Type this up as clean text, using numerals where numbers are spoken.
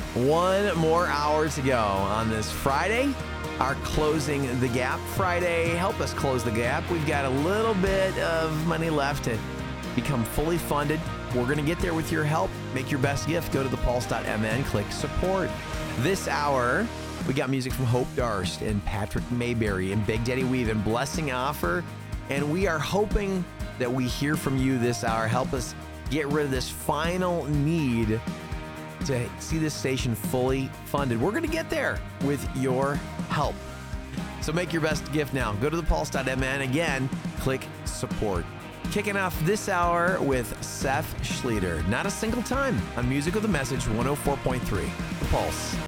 One more hour to go on this Friday, our Closing the Gap Friday. Help us close the gap. We've got a little bit of money left to become fully funded. We're going to get there with your help. Make your best gift. Go to thepulse.mn, click support. This hour, we got music from Hope Darst and Patrick Mayberry and Big Daddy Weave and Blessing Offer. And we are hoping that we hear from you this hour. Help us get rid of this final need to see this station fully funded. We're going to get there with your help. So make your best gift now. Go to thepulse.mn. Again, click support. Kicking off this hour with Seth Schleter. Not a single time on Music with a Message 104.3. The Pulse.